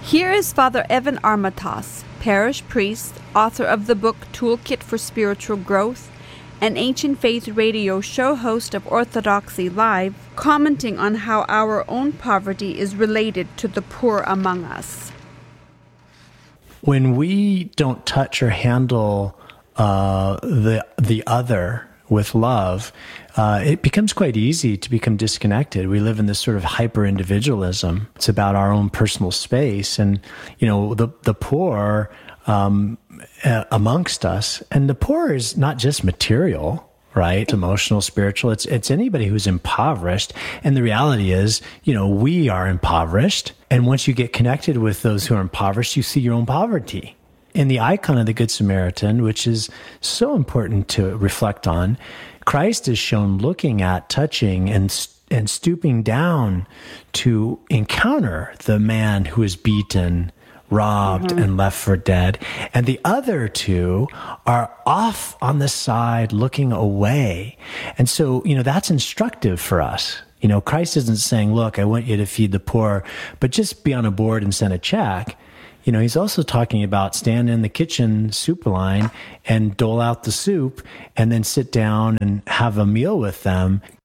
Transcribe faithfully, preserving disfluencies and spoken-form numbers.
Here is Father Evan Armatas, parish priest, author of the book Toolkit for Spiritual Growth, and Ancient Faith radio show host of Orthodoxy Live, commenting on how our own poverty is related to the poor among us. When we don't touch or handle uh, the the other with love, uh, it becomes quite easy to become disconnected. We live in this sort of hyper-individualism. It's about our own personal space. And, you know, the, the poor um, uh, amongst us, and the poor is not just material, right? It's emotional, spiritual. It's, it's anybody who's impoverished. And the reality is, you know, we are impoverished. And once you get connected with those who are impoverished, you see your own poverty. In the icon of the Good Samaritan, which is so important to reflect on, Christ is shown looking at, touching, and and stooping down to encounter the man who is beaten, robbed, mm-hmm. and left for dead. And the other two are off on the side looking away. And so, you know, that's instructive for us. You know, Christ isn't saying, look, I want you to feed the poor, but just be on a board and send a check. You know, he's also talking about stand in the kitchen soup line and dole out the soup and then sit down and have a meal with them.